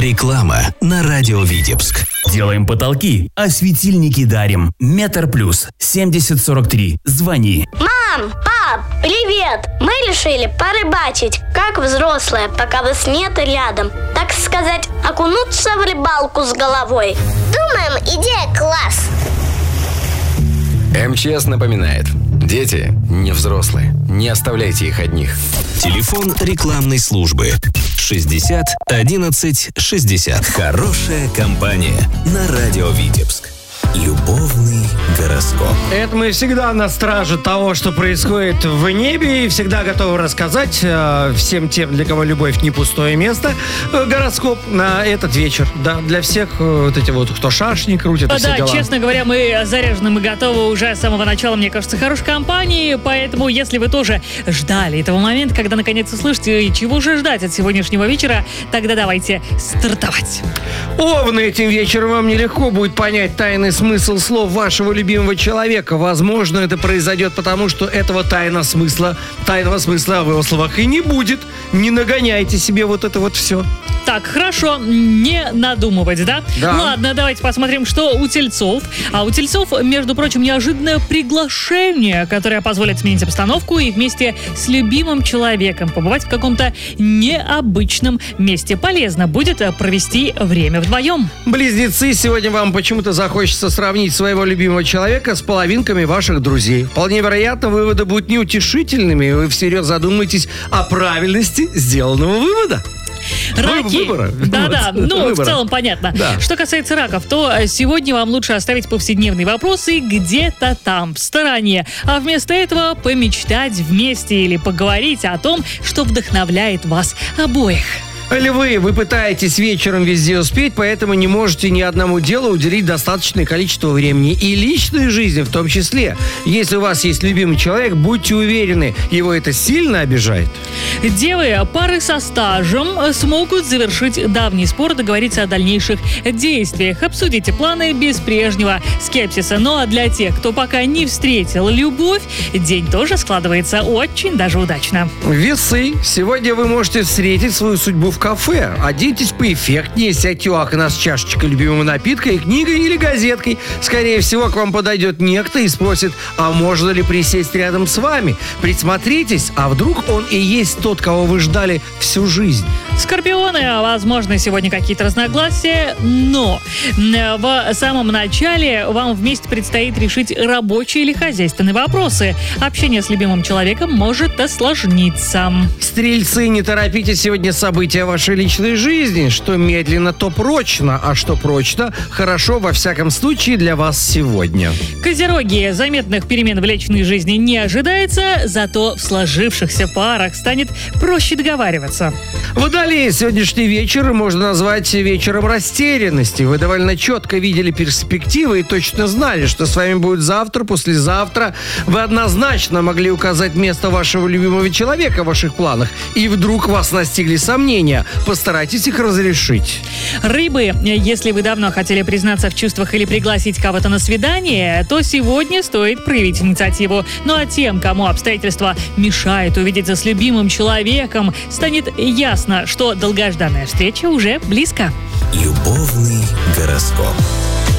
Реклама на радио Витебск. Делаем потолки, а светильники дарим. Метр плюс 7043. Звони. Мам, пап, привет! Мы решили порыбачить, как взрослые, пока вас нет рядом. Так сказать, окунуться в рыбалку с головой. Думаем, идея класс. МЧС напоминает: дети не взрослые, не оставляйте их одних. Телефон рекламной службы 60 11 60. Хорошая компания на радио Витебск. Любовный гороскоп. Это мы всегда на страже того, что происходит в небе, и всегда готовы рассказать всем тем, для кого любовь не пустое место, гороскоп на этот вечер. Да, для всех вот эти вот, кто шашни крутит, и все Да, дела. честно говоря, мы заряжены, мы готовы уже с самого начала, мне кажется, хорошей компании, поэтому если вы тоже ждали этого момента, когда наконец услышите, чего же ждать от сегодняшнего вечера, тогда давайте стартовать. Овны, этим вечером вам нелегко будет понять тайный смысл слов вашего любимого человека. Возможно, это произойдет потому, что этого тайного смысла в его словах и не будет. Не нагоняйте себе вот это вот все. Так, хорошо, не надумывать, да? Да. Ладно, давайте посмотрим, что у тельцов. А у тельцов, между прочим, неожиданное приглашение, которое позволит сменить обстановку и вместе с любимым человеком побывать в каком-то необычном месте. Полезно будет провести время вдвоем. Близнецы, сегодня вам почему-то захочется сравнить своего любимого человека с половинками ваших друзей. Вполне вероятно, выводы будут неутешительными, и вы всерьез задумаетесь о правильности сделанного вывода. Раки. Выбора. Да-да, Выбора. в целом понятно. Да. Что касается раков, то сегодня вам лучше оставить повседневные вопросы где-то там, в стороне. А вместо этого помечтать вместе или поговорить о том, что вдохновляет вас обоих. Львы, вы пытаетесь вечером везде успеть, поэтому не можете ни одному делу уделить достаточное количество времени. И личной жизни в том числе. Если у вас есть любимый человек, будьте уверены, его это сильно обижает. Девы, пары со стажем смогут завершить давний спор, договориться о дальнейших действиях. Обсудите планы без прежнего скепсиса. Ну а для тех, кто пока не встретил любовь, день тоже складывается очень даже удачно. Весы, сегодня вы можете встретить свою судьбу в кафе. Оденьтесь поэффектнее, сядьте у окна с чашечкой любимого напитка и книгой или газеткой. Скорее всего, к вам подойдет некто и спросит, а можно ли присесть рядом с вами? Присмотритесь, а вдруг он и есть тот, кого вы ждали всю жизнь. Скорпионы, возможно, сегодня какие-то разногласия, но в самом начале вам вместе предстоит решить рабочие или хозяйственные вопросы. Общение с любимым человеком может осложниться. Стрельцы, не торопите сегодня события вашей личной жизни. Что медленно, то прочно, а что прочно, хорошо во всяком случае для вас сегодня. Козероги, заметных перемен в личной жизни не ожидается, зато в сложившихся парах станет проще договариваться. Водолеи, сегодняшний вечер можно назвать вечером растерянности. Вы довольно четко видели перспективы и точно знали, что с вами будет завтра, послезавтра. Вы однозначно могли указать место вашего любимого человека в ваших планах. И вдруг вас настигли сомнения. Постарайтесь их разрешить. Рыбы, если вы давно хотели признаться в чувствах или пригласить кого-то на свидание, то сегодня стоит проявить инициативу. Ну а тем, кому обстоятельства мешают увидеться с любимым человеком, станет ясно, что долгожданная встреча уже близко. Любовный гороскоп.